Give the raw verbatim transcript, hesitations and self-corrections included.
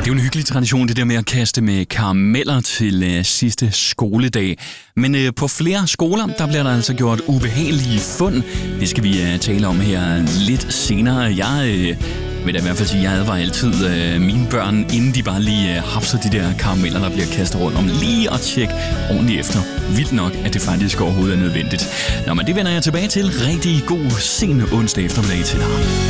Det er jo en hyggelig tradition, det der med at kaste med karameller til øh, sidste skoledag. Men øh, på flere skoler, der bliver der altså gjort ubehagelige fund. Det skal vi øh, tale om her lidt senere. Jeg øh, vil da i hvert fald sige, at jeg advarer altid øh, mine børn, inden de bare lige øh, hapser de der karameller, der bliver kastet rundt, om lige at tjekke ordentligt efter. Vildt nok, at det faktisk overhovedet er nødvendigt. Nå, men det vender jeg tilbage til. Rigtig god sen onsdag eftermiddag til dig.